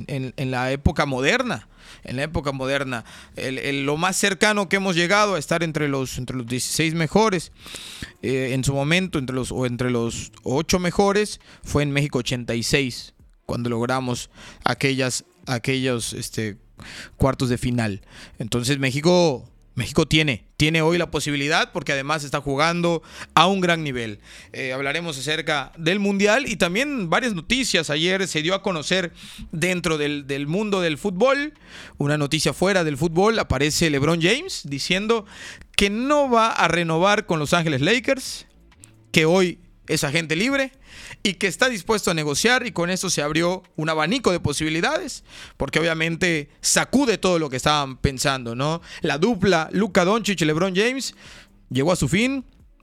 en la época moderna. En la época moderna, lo más cercano que hemos llegado a estar entre los 16 mejores en su momento, entre los 8 mejores, fue en México 86, cuando logramos aquellos cuartos de final. Entonces México tiene hoy la posibilidad, porque además está jugando a un gran nivel. Hablaremos acerca del Mundial y también varias noticias. Ayer se dio a conocer dentro del mundo del fútbol, una noticia fuera del fútbol. Aparece LeBron James diciendo que no va a renovar con Los Ángeles Lakers, que hoy es agente libre y que está dispuesto a negociar, y con esto se abrió un abanico de posibilidades, porque obviamente sacude todo lo que estaban pensando, ¿no? La dupla Luka Doncic y LeBron James llegó a su fin,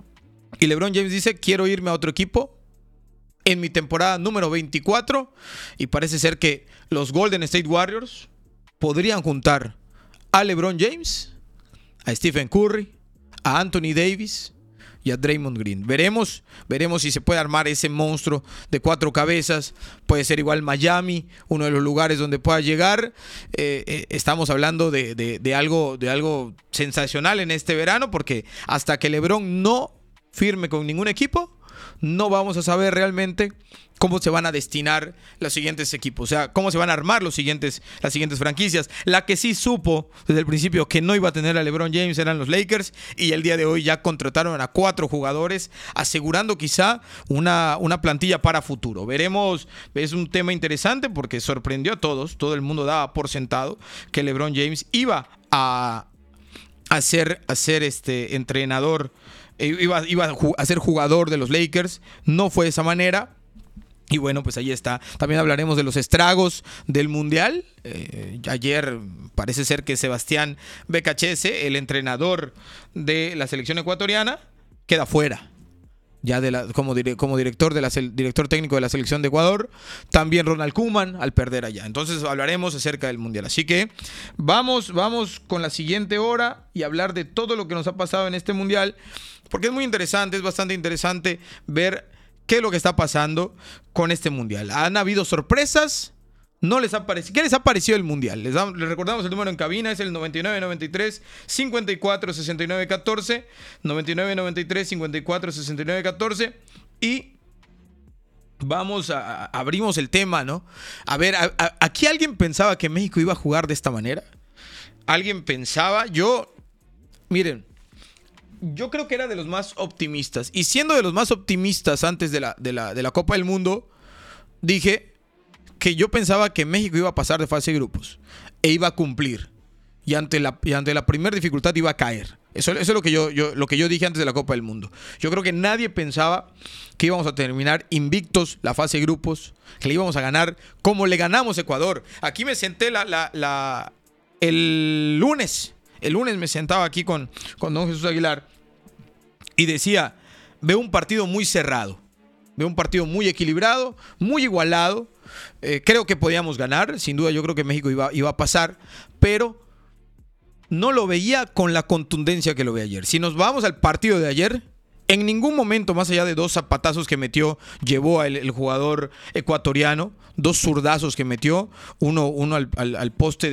y LeBron James dice: quiero irme a otro equipo en mi temporada número 24, y parece ser que los Golden State Warriors podrían juntar a LeBron James, a Stephen Curry, a Anthony Davis y a Draymond Green. Veremos si se puede armar ese monstruo de 4 cabezas. Puede ser igual Miami, uno de los lugares donde pueda llegar. Estamos hablando de algo sensacional en este verano, porque hasta que LeBron no firme con ningún equipo, no vamos a saber realmente cómo se van a destinar los siguientes equipos, o sea, cómo se van a armar las siguientes franquicias. La que sí supo desde el principio que no iba a tener a LeBron James eran los Lakers, y el día de hoy ya contrataron a 4 jugadores, asegurando quizá una plantilla para futuro. Veremos, es un tema interesante porque sorprendió a todos. Todo el mundo daba por sentado que LeBron James iba a ser entrenador, iba a ser jugador de los Lakers. No fue de esa manera. Y bueno, pues ahí está. También hablaremos de los estragos del Mundial. Ayer parece ser que Sebastián Becachese, el entrenador de la selección ecuatoriana, queda fuera ya como director técnico de la selección de Ecuador. También Ronald Koeman al perder allá. Entonces hablaremos acerca del Mundial. Así que vamos con la siguiente hora y hablar de todo lo que nos ha pasado en este Mundial, porque es muy interesante, es bastante interesante ver qué es lo que está pasando con este Mundial. Han habido sorpresas. No les ha parecido. ¿Qué les ha parecido el Mundial? Les recordamos el número en cabina, es el 9993-546914. 9993-546914. Y abrimos el tema, ¿no? A ver, ¿aquí alguien pensaba que México iba a jugar de esta manera? ¿Alguien pensaba? Miren, yo creo que era de los más optimistas. Y siendo de los más optimistas antes de la Copa del Mundo, dije que yo pensaba que México iba a pasar de fase de grupos e iba a cumplir. Y ante la primera dificultad iba a caer. Eso es lo que yo dije antes de la Copa del Mundo. Yo creo que nadie pensaba que íbamos a terminar invictos la fase de grupos, que le íbamos a ganar como le ganamos a Ecuador. Aquí me senté el lunes. El lunes me sentaba aquí con don Jesús Aguilar y decía: veo un partido muy cerrado, veo un partido muy equilibrado, muy igualado. Creo que podíamos ganar, sin duda. Yo creo que México iba a pasar, pero no lo veía con la contundencia que lo ve ayer. Si nos vamos al partido de ayer, en ningún momento, más allá de 2 zapatazos que llevó el jugador ecuatoriano, 2 zurdazos que metió, uno al poste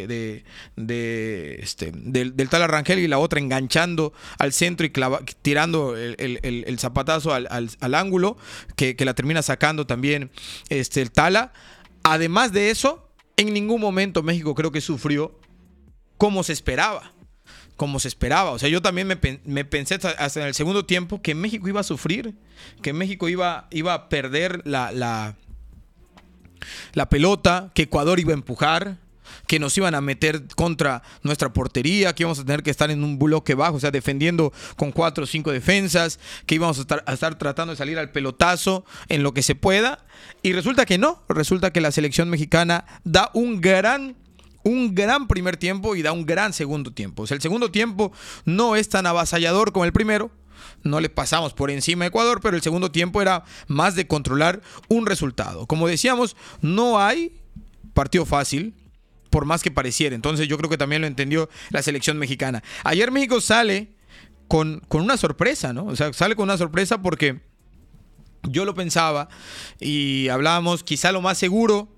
del tal Arrangel, y la otra enganchando al centro y tirando el zapatazo al ángulo, que la termina sacando también el Tala. Además de eso, en ningún momento México creo que sufrió como se esperaba. O sea, yo también me pensé hasta en el segundo tiempo que México iba a sufrir, que México iba a perder la pelota, que Ecuador iba a empujar, que nos iban a meter contra nuestra portería, que íbamos a tener que estar en un bloque bajo, o sea, defendiendo con 4 o 5 defensas, que íbamos a estar tratando de salir al pelotazo en lo que se pueda. Y resulta que no, resulta que la selección mexicana da un gran primer tiempo y da un gran segundo tiempo. O sea, el segundo tiempo no es tan avasallador como el primero. No le pasamos por encima a Ecuador, pero el segundo tiempo era más de controlar un resultado. Como decíamos, no hay partido fácil, por más que pareciera. Entonces yo creo que también lo entendió la selección mexicana. Ayer México sale con una sorpresa, ¿no? O sea, sale con una sorpresa porque yo lo pensaba y hablábamos, quizá lo más seguro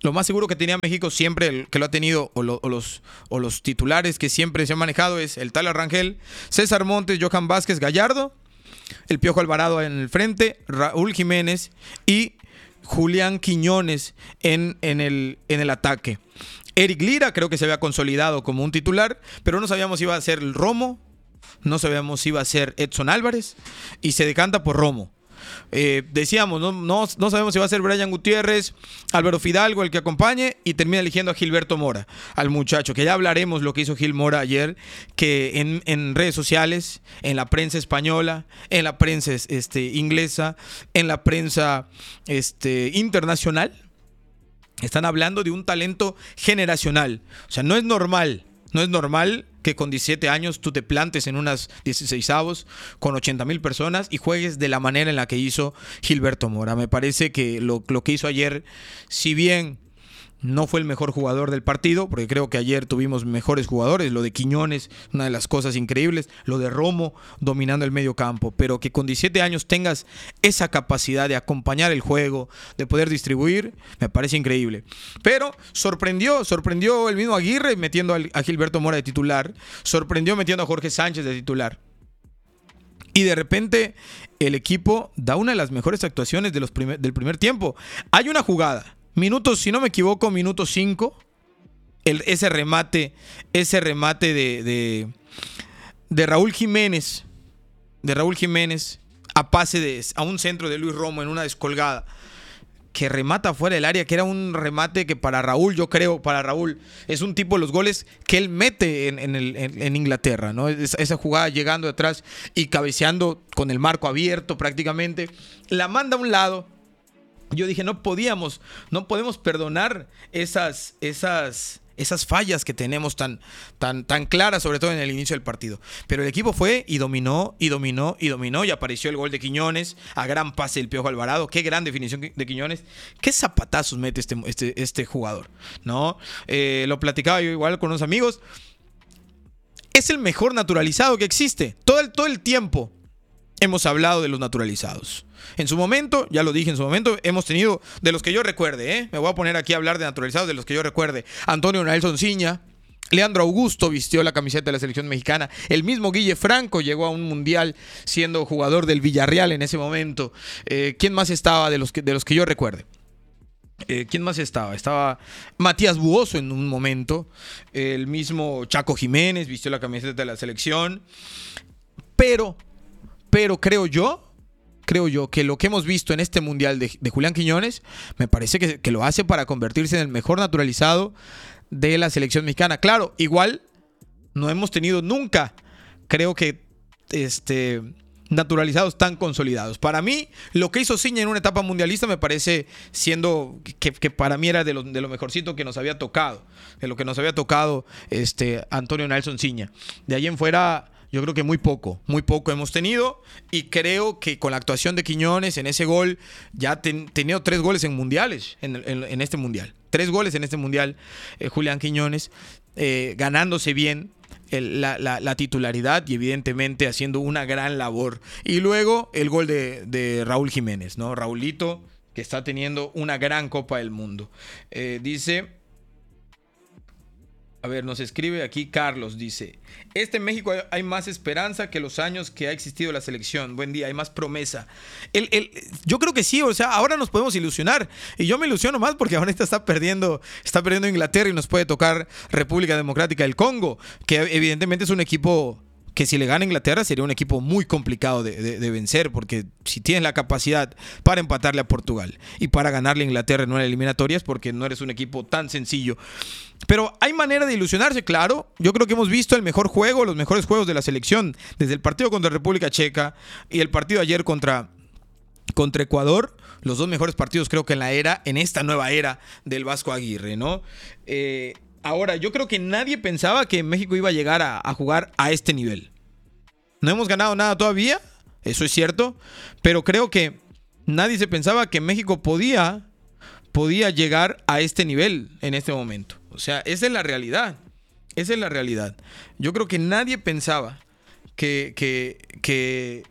Lo más seguro que tenía México siempre, que lo ha tenido, o los titulares que siempre se han manejado, es el Tal Rangel, César Montes, Johan Vázquez, Gallardo, el Piojo Alvarado en el frente, Raúl Jiménez y Julián Quiñones en el ataque. Eric Lira creo que se había consolidado como un titular, pero no sabíamos si iba a ser el Romo, no sabíamos si iba a ser Edson Álvarez, y se decanta por Romo. Decíamos, no sabemos si va a ser Brian Gutiérrez, Álvaro Fidalgo el que acompañe, y termina eligiendo a Gilberto Mora, al muchacho, que ya hablaremos lo que hizo Gil Mora ayer, que en redes sociales, en la prensa española, en la prensa inglesa, en la prensa internacional, están hablando de un talento generacional. O sea, no es normal que con 17 años tú te plantes en unas 16avos con 80,000 personas y juegues de la manera en la que hizo Gilberto Mora. Me parece que lo que hizo ayer, si bien no fue el mejor jugador del partido, porque creo que ayer tuvimos mejores jugadores, lo de Quiñones, una de las cosas increíbles, lo de Romo dominando el medio campo, pero que con 17 años tengas esa capacidad de acompañar el juego, de poder distribuir, me parece increíble. Pero sorprendió el mismo Aguirre metiendo a Gilberto Mora de titular, sorprendió metiendo a Jorge Sánchez de titular. Y de repente el equipo da una de las mejores actuaciones del primer tiempo. Hay una jugada, si no me equivoco, minuto 5, ese remate de Raúl Jiménez, a pase a un centro de Luis Romo en una descolgada, que remata fuera del área, que era un remate que para Raúl es un tipo de los goles que él mete en Inglaterra, ¿no? Esa jugada llegando atrás y cabeceando con el marco abierto prácticamente, la manda a un lado. Yo dije, no podemos perdonar esas fallas que tenemos tan claras, sobre todo en el inicio del partido. Pero el equipo fue y dominó, y apareció el gol de Quiñones, a gran pase del Piojo Alvarado. Qué gran definición de Quiñones. Qué zapatazos mete este jugador, ¿no? Lo platicaba yo igual con unos amigos. Es el mejor naturalizado que existe. Todo el tiempo hemos hablado de los naturalizados. En su momento, ya lo dije, hemos tenido, de los que yo recuerde, me voy a poner aquí a hablar de naturalizados, de los que yo recuerde: Antonio Nelson Ciña, Leandro Augusto vistió la camiseta de la selección mexicana, el mismo Guille Franco llegó a un mundial siendo jugador del Villarreal en ese momento. ¿Quién más estaba de los que yo recuerde? ¿Quién más estaba? Estaba Matías Buoso en un momento, el mismo Chaco Jiménez vistió la camiseta de la selección, pero creo yo que lo que hemos visto en este mundial de Julián Quiñones, me parece que lo hace para convertirse en el mejor naturalizado de la selección mexicana. Claro, igual no hemos tenido nunca, creo que, naturalizados tan consolidados. Para mí, lo que hizo Ciña en una etapa mundialista me parece siendo que para mí era de lo mejorcito que nos había tocado, de lo que nos había tocado Antonio Nelson Ciña. De ahí en fuera, yo creo que muy poco hemos tenido, y creo que con la actuación de Quiñones en ese gol, ya ha tenido 3 goles en mundiales, en este mundial. 3 goles en este mundial, Julián Quiñones, ganándose bien la titularidad y evidentemente haciendo una gran labor. Y luego el gol de Raúl Jiménez, ¿no? Raulito, que está teniendo una gran Copa del Mundo. Dice... A ver, nos escribe aquí Carlos, dice: México hay más esperanza que los años que ha existido la selección. Buen día, hay más promesa. Yo creo que sí, o sea, ahora nos podemos ilusionar. Y yo me ilusiono más porque ahorita está perdiendo Inglaterra y nos puede tocar República Democrática del Congo, que evidentemente es un equipo que, si le gana Inglaterra, sería un equipo muy complicado de vencer, porque si tienes la capacidad para empatarle a Portugal y para ganarle a Inglaterra en una eliminatoria, es porque no eres un equipo tan sencillo. Pero hay manera de ilusionarse, claro. Yo creo que hemos visto el mejor juego, los mejores juegos de la selección, desde el partido contra República Checa y el partido ayer contra Ecuador. Los 2 mejores partidos, creo que en esta nueva era del Vasco Aguirre, ¿no? Ahora, yo creo que nadie pensaba que México iba a llegar a jugar a este nivel. No hemos ganado nada todavía, eso es cierto, pero creo que nadie se pensaba que México podía llegar a este nivel en este momento. O sea, esa es la realidad. Yo creo que nadie pensaba que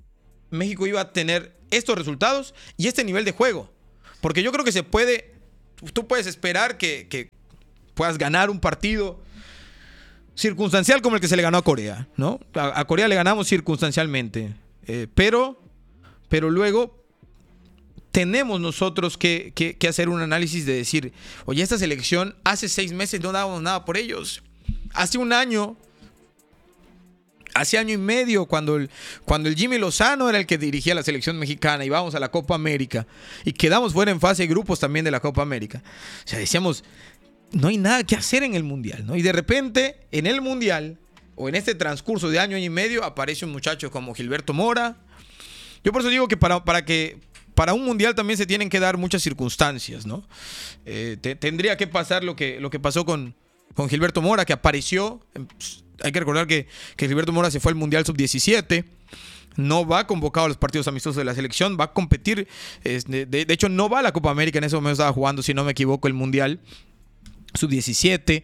México iba a tener estos resultados y este nivel de juego. Porque yo creo que se puede tú puedes esperar que puedas ganar un partido circunstancial como el que se le ganó a Corea, ¿no? A Corea le ganamos circunstancialmente, pero luego tenemos nosotros que hacer un análisis de decir, oye, esta selección hace 6 meses no dábamos nada por ellos. Hace un año, hace año y medio, cuando el Jimmy Lozano era el que dirigía la selección mexicana, íbamos a la Copa América y quedamos fuera en fase de grupos también de la Copa América. O sea, decíamos, no hay nada que hacer en el Mundial, ¿no? Y de repente, en el Mundial, o en este transcurso de año y medio, aparece un muchacho como Gilberto Mora. Yo por eso digo que para un Mundial también se tienen que dar muchas circunstancias, ¿no? Tendría que pasar lo que pasó con Gilberto Mora, que apareció. Hay que recordar que Gilberto Mora se fue al Mundial Sub-17. No va convocado a los partidos amistosos de la selección. Va a competir. De hecho, no va a la Copa América. En ese momento estaba jugando, si no me equivoco, el Mundial Sub-17.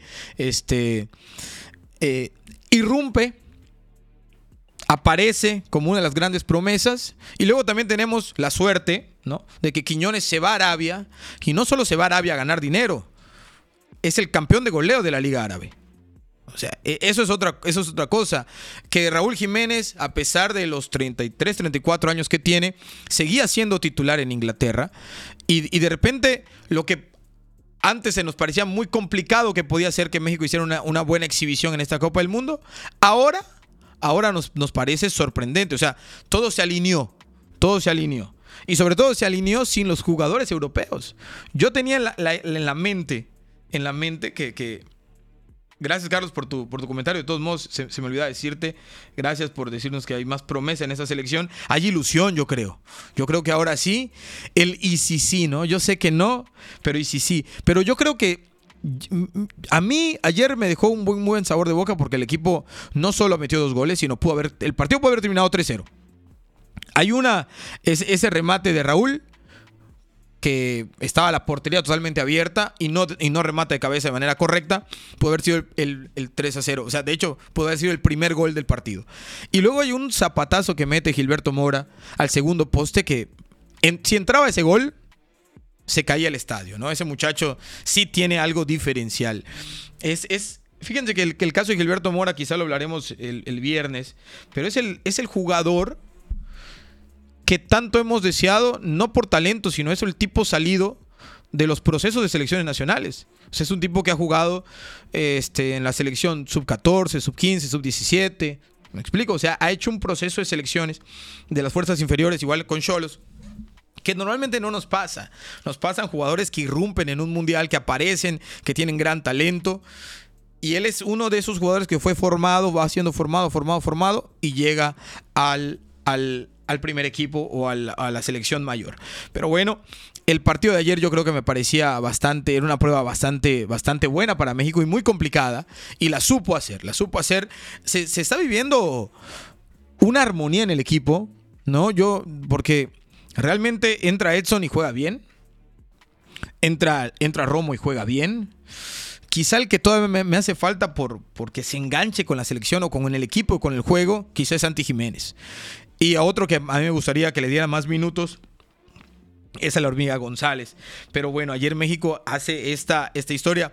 Irrumpe. Aparece como una de las grandes promesas. Y luego también tenemos la suerte, ¿no?, de que Quiñones se va a Arabia. Y no solo se va a Arabia a ganar dinero. Es el campeón de goleo de la Liga Árabe. O sea, eso es otra cosa. Que Raúl Jiménez, a pesar de los 33, 34 años que tiene, seguía siendo titular en Inglaterra. Y de repente, lo que antes se nos parecía muy complicado que podía ser que México hiciera una buena exhibición en esta Copa del Mundo, ahora nos parece sorprendente. O sea, todo se alineó. Y sobre todo se alineó sin los jugadores europeos. Yo tenía en la mente que gracias, Carlos, por tu comentario. De todos modos, se me olvidaba decirte, gracias por decirnos que hay más promesa en esa selección. Hay ilusión, yo creo. Yo creo que ahora sí, y sí, ¿no? Yo sé que no, pero y sí. Pero yo creo que a mí ayer me dejó un muy buen sabor de boca porque el equipo no solo metió 2 goles, sino el partido pudo haber terminado 3-0. Hay ese remate de Raúl, que estaba la portería totalmente abierta y no remata de cabeza de manera correcta. Puede haber sido el 3-0. O sea, de hecho, puede haber sido el primer gol del partido. Y luego hay un zapatazo que mete Gilberto Mora al segundo poste que, si entraba ese gol, se caía el estadio, ¿no? Ese muchacho sí tiene algo diferencial. Fíjense que el caso de Gilberto Mora, quizá lo hablaremos el viernes, pero es el jugador que tanto hemos deseado, no por talento, sino es el tipo salido de los procesos de selecciones nacionales. O sea, es un tipo que ha jugado en la selección sub-14, sub-15, sub-17. ¿Me explico? O sea, ha hecho un proceso de selecciones de las fuerzas inferiores, igual con Xolos, que normalmente no nos pasa. Nos pasan jugadores que irrumpen en un mundial, que aparecen, que tienen gran talento. Y él es uno de esos jugadores que fue formado, va siendo formado y llega al primer equipo o a la selección mayor. Pero bueno, el partido de ayer yo creo que me parecía era una prueba bastante buena para México y muy complicada. Y la supo hacer. Se está viviendo una armonía en el equipo, ¿no? Porque realmente entra Edson y juega bien. Entra Romo y juega bien. Quizá el que todavía me hace falta porque se enganche con la selección o con el equipo o con el juego, quizá es Santi Jiménez. Y a otro que a mí me gustaría que le diera más minutos es a la Hormiga González. Pero bueno, ayer México hace esta historia.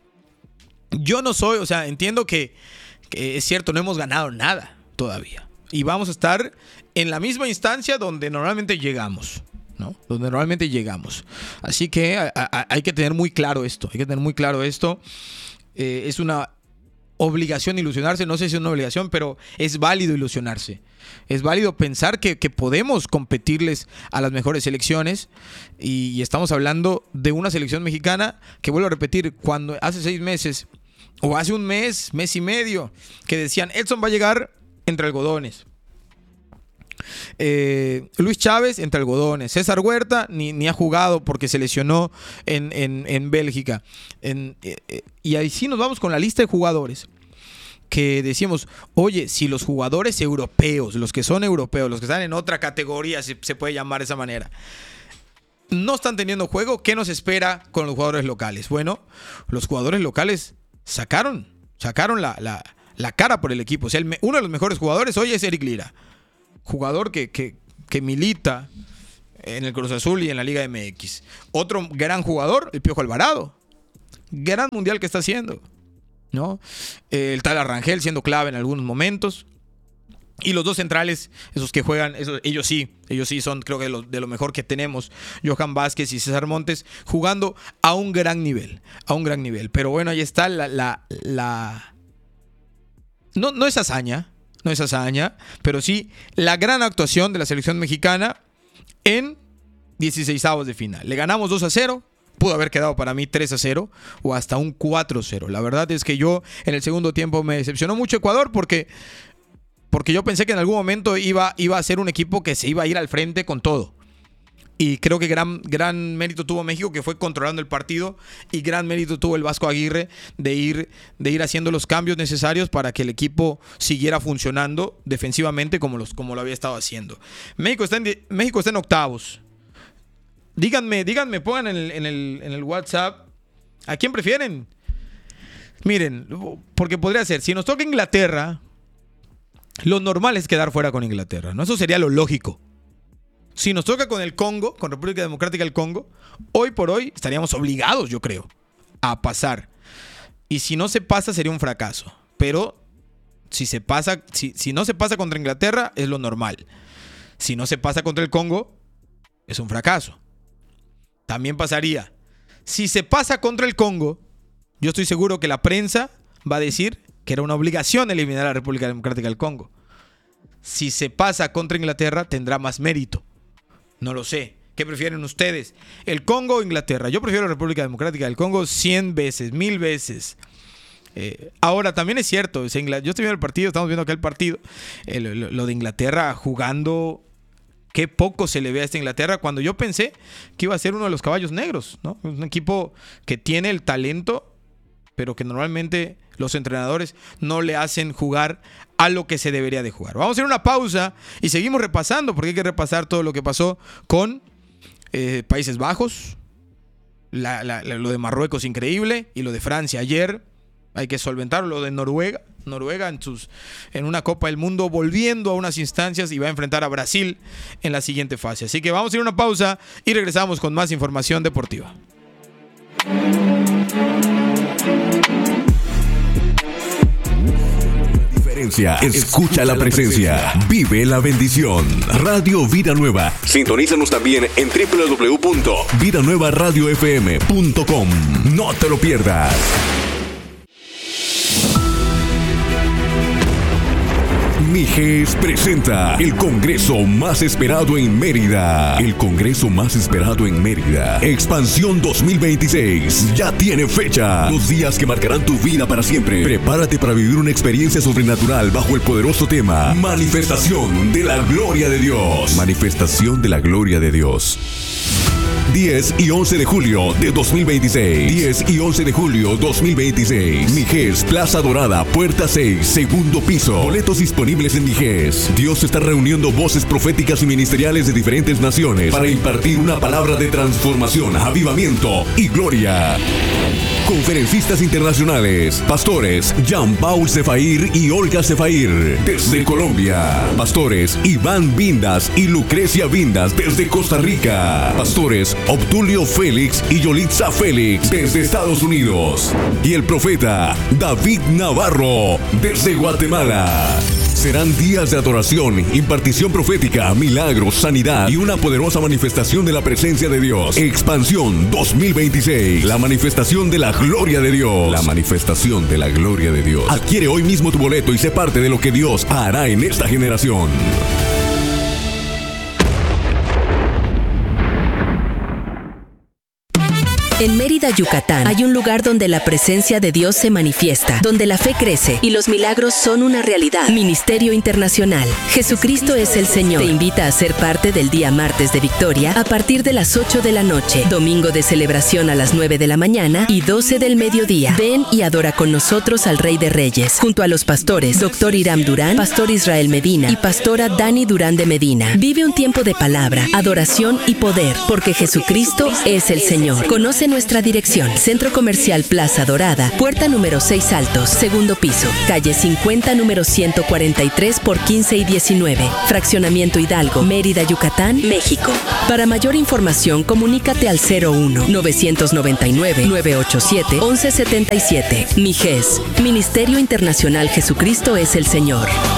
Yo no soy, o sea, entiendo que es cierto, no hemos ganado nada todavía. Y vamos a estar en la misma instancia donde normalmente llegamos, ¿no? Así que hay que tener muy claro esto. Es una obligación ilusionarse. No sé si es una obligación, pero es válido ilusionarse. Es válido pensar que podemos competirles a las mejores selecciones. Y estamos hablando de una selección mexicana que, vuelvo a repetir, cuando hace 6 meses o hace un mes y medio, que decían Edson va a llegar entre algodones, Luis Chávez entre algodones, César Huerta ni ha jugado porque se lesionó en Bélgica, y ahí sí nos vamos con la lista de jugadores que decíamos, oye, si los jugadores europeos, los que son europeos, los que están en otra categoría, si se puede llamar de esa manera, no están teniendo juego, ¿qué nos espera con los jugadores locales? Bueno, los jugadores locales sacaron la cara por el equipo. O sea, uno de los mejores jugadores hoy es Eric Lira, jugador que milita en el Cruz Azul y en la Liga MX. Otro gran jugador, el Piojo Alvarado. Gran mundial que está haciendo, ¿no? El tal Arrangel siendo clave en algunos momentos. Y los dos centrales, esos que juegan, ellos sí son, creo que de lo mejor que tenemos. Johan Vázquez y César Montes jugando a un gran nivel. Pero bueno, ahí está no es hazaña, pero sí la gran actuación de la selección mexicana en 16avos de final. Le ganamos 2-0. Pudo haber quedado para mí 3-0 o hasta un 4-0. La verdad es que yo en el segundo tiempo me decepcionó mucho Ecuador porque yo pensé que en algún momento iba a ser un equipo que se iba a ir al frente con todo. Y creo que gran mérito tuvo México, que fue controlando el partido, y gran mérito tuvo el Vasco Aguirre de ir haciendo los cambios necesarios para que el equipo siguiera funcionando defensivamente como lo había estado haciendo. México está en octavos. Díganme, pongan en el WhatsApp ¿a quién prefieren? Miren, porque podría ser, si nos toca Inglaterra, lo normal es quedar fuera con Inglaterra, ¿no? Eso sería lo lógico. Si nos toca con el Congo, con República Democrática del Congo, hoy por hoy estaríamos obligados, yo creo, a pasar. Y si no se pasa, sería un fracaso. Pero si no se pasa contra Inglaterra, es lo normal. Si no se pasa contra el Congo, es un fracaso. También pasaría. Si se pasa contra el Congo, yo estoy seguro que la prensa va a decir que era una obligación eliminar a la República Democrática del Congo. Si se pasa contra Inglaterra, tendrá más mérito. No lo sé. ¿Qué prefieren ustedes? ¿El Congo o Inglaterra? Yo prefiero la República Democrática del Congo 100 veces, 1000 veces. Ahora, también es cierto. Yo estoy viendo el partido, estamos viendo acá el partido. Lo de Inglaterra jugando... Qué poco se le ve a esta Inglaterra cuando yo pensé que iba a ser uno de los caballos negros, ¿no? Un equipo que tiene el talento, pero que normalmente los entrenadores no le hacen jugar a lo que se debería de jugar. Vamos a hacer una pausa y seguimos repasando, porque hay que repasar todo lo que pasó con Países Bajos, lo de Marruecos increíble, y lo de Francia ayer. Hay que solventarlo, lo de Noruega en una Copa del Mundo, volviendo a unas instancias, y va a enfrentar a Brasil en la siguiente fase. Así que vamos a ir a una pausa y regresamos con más información deportiva. Escucha la presencia, vive la bendición. Radio Vida Nueva. Sintonízanos también en www.vidanuevaradiofm.com. No te lo pierdas. Mijes presenta el congreso más esperado en Mérida. El congreso más esperado en Mérida. Expansión 2026. Ya tiene fecha. 2 días que marcarán tu vida para siempre. Prepárate para vivir una experiencia sobrenatural bajo el poderoso tema Manifestación de la Gloria de Dios. Manifestación de la Gloria de Dios. 10 y 11 de julio de 2026. 10 y 11 de julio 2026. Mijes, Plaza Dorada, puerta 6, segundo piso. Boletos disponibles en Mijes. Dios está reuniendo voces proféticas y ministeriales de diferentes naciones para impartir una palabra de transformación, avivamiento y gloria. Conferencistas internacionales, pastores Jean-Paul Sefair y Olga Sefair desde Colombia. Pastores Iván Vindas y Lucrecia Vindas desde Costa Rica. Pastores Obdulio Félix y Yolitza Félix desde Estados Unidos. Y el profeta David Navarro desde Guatemala. Serán días de adoración, impartición profética, milagros, sanidad y una poderosa manifestación de la presencia de Dios. Expansión 2026. La manifestación de la gloria de Dios. La manifestación de la gloria de Dios. Adquiere hoy mismo tu boleto y sé parte de lo que Dios hará en esta generación. En Mérida, Yucatán, hay un lugar donde la presencia de Dios se manifiesta, donde la fe crece y los milagros son una realidad. Ministerio Internacional. Jesucristo es el Señor. Te invita a ser parte del día martes de Victoria a partir de las 8 de la noche, domingo de celebración a las 9 de la mañana y 12 del mediodía. Ven y adora con nosotros al Rey de Reyes, junto a los pastores Dr. Iram Durán, Pastor Israel Medina y Pastora Dani Durán de Medina. Vive un tiempo de palabra, adoración y poder, porque Jesucristo es el Señor. Conoce nuestra dirección: Centro Comercial Plaza Dorada, puerta número 6 Altos, segundo piso, calle 50, número 143 por 15 y 19, Fraccionamiento Hidalgo, Mérida, Yucatán, México. Para mayor información, comunícate al 01-999-987-1177. MIGES, Ministerio Internacional Jesucristo es el Señor.